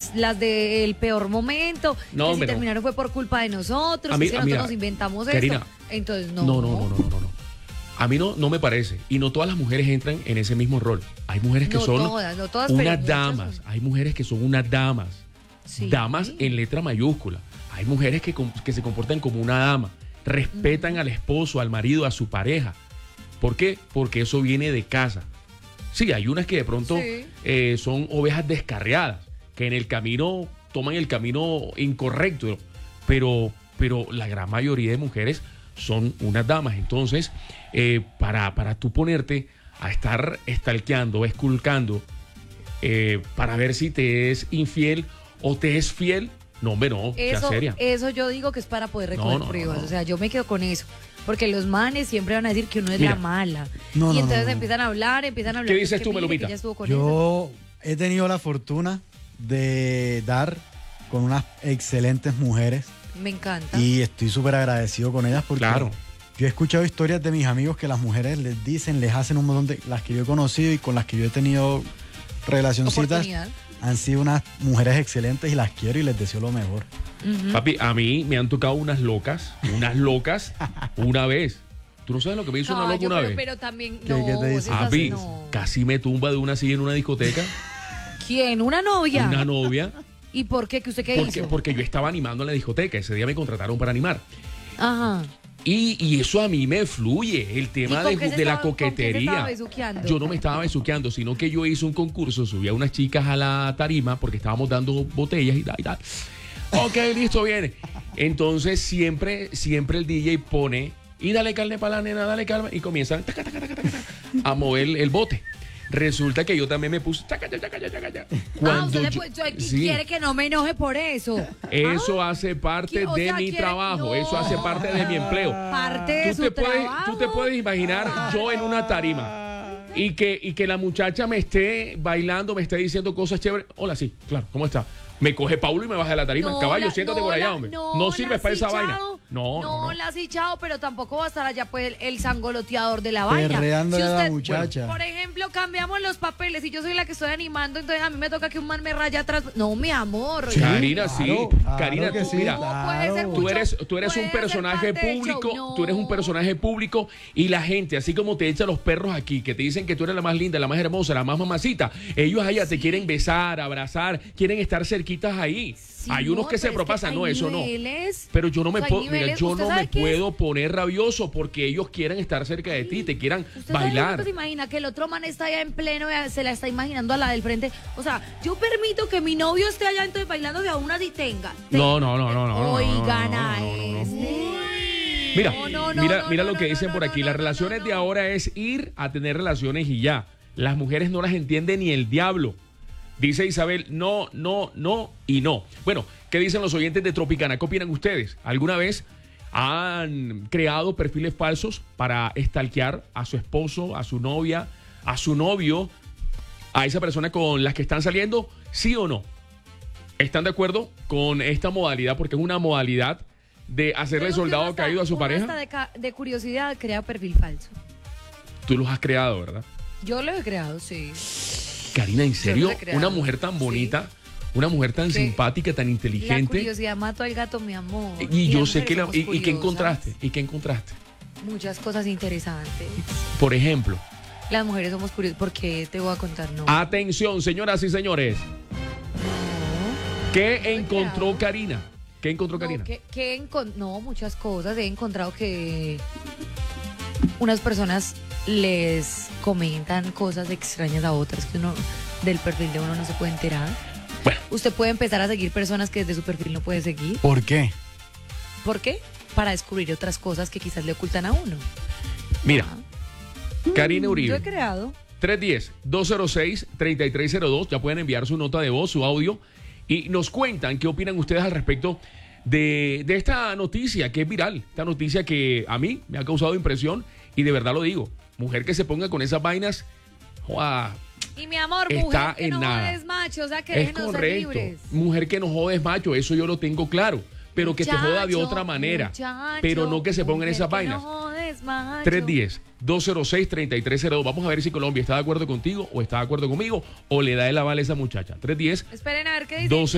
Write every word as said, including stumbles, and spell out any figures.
las, las del peor momento, No, que si hombre, no. terminaron fue por culpa de nosotros, A mí- que a- nosotros mira, nos inventamos Karina, esto. Entonces, no. No, no, no, no, no, no, no. A mí no, no me parece. Y no todas las mujeres entran en ese mismo rol. Hay mujeres que No son todas, no todas, pero unas muchas damas. son. Hay mujeres que son unas damas. Sí. Damas en letra mayúscula. Hay mujeres que, com- que se comportan como una dama. Respetan al esposo, al marido, a su pareja. ¿Por qué? Porque eso viene de casa. Sí, hay unas que de pronto Sí. eh, son ovejas descarriadas, que en el camino toman el camino incorrecto, pero, pero la gran mayoría de mujeres son unas damas. Entonces, eh, para, para tú ponerte a estar stalkeando, esculcando, eh, para ver si te es infiel o te es fiel, no, hombre, no, sea Eso, seria. eso yo digo que es para poder recoger No, no, no, pruebas. no. O sea, yo me quedo con eso. Porque los manes siempre van a decir que uno es Mira. la mala. No, y no, entonces no, no. empiezan a hablar, empiezan a hablar. ¿Qué dices que tú, mire, Melomita? que ya estuvo con esa. Yo he tenido la fortuna de dar con unas excelentes mujeres Me encanta. y estoy súper agradecido con ellas porque Claro. yo he escuchado historias de mis amigos que las mujeres les dicen, les hacen un montón de... Las que yo he conocido y con las que yo he tenido relacioncitas Oportunidad. han sido unas mujeres excelentes y las quiero y les deseo lo mejor. Ujú. Papi, a mí me han tocado unas locas, unas locas, una vez. ¿Tú no sabes lo que me hizo una No, loca yo, una pero, vez? pero también. ¿Qué- No, qué te dice? esas Papi, no. casi me tumba de una silla en una discoteca, ¿Quién? ¿Una novia? una novia, ¿Y por qué? ¿Que usted qué porque, hizo? porque yo estaba animando en la discoteca. Ese día me contrataron para animar. Ajá. Y, y eso a mí me fluye, el tema ¿Y con de, qué se de la estaba- con qué se coquetería. estaba besuqueando? Yo no me estaba besuqueando, sino que yo hice un concurso, subí a unas chicas a la tarima porque estábamos dando botellas y tal y tal. Ok, listo, viene. Entonces siempre, siempre el D J pone y dale carne para la nena, dale calma y comienzan taca, taca, taca, taca, taca, a mover el, el bote. Resulta que yo también me puse taca, taca, taca, taca, taca. Ah, usted le yo- pu- yo- sí. quiere que no me enoje por eso. Eso Ah, hace parte ¿Qui- o de sea, mi quiere- trabajo, no. eso hace parte de mi empleo. Parte de Tú su te, puedes, trabajo. tú te puedes imaginar yo en una tarima y que, y que la muchacha me esté bailando, me esté diciendo cosas chéveres. Hola, sí, claro, ¿cómo está? Me coge Paulo y me baja de la tarima. No, Caballo, la- siéntate no, por allá, la- hombre. No, No, la sirves has para esa hichado. vaina. No, no, no. la has hinchado, pero tampoco va a estar allá pues el, el sangoloteador de la vaina. Perreándole a la muchacha. Por ejemplo, cambiamos los papeles y yo soy la que estoy animando, entonces a mí me toca que un man me raya atrás. No, mi amor. Sí, Karina, sí. claro, claro Karina, que tú, sí, mira, No, puede ser claro. Tú mucho- eres, tú eres puede un ser personaje parte del público, show. No. tú eres un personaje público y la gente, así como te echa los perros aquí, que te dicen que tú eres la más linda, la más hermosa, la más mamacita, ellos allá te quieren besar, abrazar, quieren estar cerquitas ahí. Sí, hay unos no, que se pero es propasan, hay no, eso no. niveles. Pero yo no me O sea, hay puedo, mira, niveles. yo ¿Usted no sabe me qué es? puedo poner rabioso porque ellos quieren estar cerca de ti, te quieran ¿Usted sabe bailar. lo que se imagina? Que el otro man está allá en pleno, vea, se la está imaginando a la del frente. O sea, yo permito que mi novio esté allá entonces bailando de a una y tenga. No, no, no, no, no, no, Oigan no, no, a no, no, no. este. Mira, No, no, no, mira, no, mira no, lo que no, dicen no, por no, aquí. no, Las no, relaciones no, de no. ahora es ir a tener relaciones y ya. Las mujeres no las entiende ni el diablo. Dice Isabel, no, no, no y no. Bueno, ¿qué dicen los oyentes de Tropicana? ¿Qué opinan ustedes? ¿Alguna vez han creado perfiles falsos para stalkear a su esposo, a su novia, a su novio, a esa persona con las que están saliendo? ¿Sí o no? ¿Están de acuerdo con esta modalidad? Porque es una modalidad de hacerle Creo que soldado uno hasta- caído a su uno pareja. hasta de, ca- de curiosidad crea perfil falso. Tú los has creado, ¿verdad? Yo lo he creado, sí. Karina, ¿en serio? los he creado. Una mujer tan bonita, una mujer tan Sí. simpática, tan La inteligente. curiosidad mató al gato, mi amor. Y yo las sé que la, mujeres somos y, y qué curiosas. encontraste, y qué encontraste. Muchas cosas interesantes. Por ejemplo, Las mujeres somos curiosas. ¿Por qué te voy a contar? No. atención, señoras y señores. No. ¿Qué encontró Karina? ¿Qué encontró No, Karina? que, que encon- no, muchas cosas. He encontrado que unas personas les comentan cosas extrañas a otras que uno del perfil de uno no se puede enterar. Bueno. Usted puede empezar a seguir personas que desde su perfil no puede seguir. ¿Por qué? ¿Por qué? Para descubrir otras cosas que quizás le ocultan a uno. Mira, Ah. Karina Yo he Uribe. creado. tres uno cero, dos cero seis, tres tres cero dos. Ya pueden enviar su nota de voz, su audio. Y nos cuentan qué opinan ustedes al respecto de, de esta noticia que es viral. Esta noticia que a mí me ha causado impresión. Y de verdad lo digo. Mujer que se ponga con esas vainas. ¡Joa! Y mi amor, Está mujer que en no nada. jodes macho, o sea que Es déjenos ser correcto. libres. Mujer que no jodes macho, eso yo lo tengo claro. Pero que te joda de Muchacho, otra manera. muchacho, Pero no que se pongan mujer esas que vainas. no jodes macho. tres uno cero, dos cero seis, tres tres cero dos. Vamos a ver si Colombia está de acuerdo contigo o está de acuerdo conmigo o le da el aval a esa muchacha. tres uno cero, Esperen a ver qué dice. dos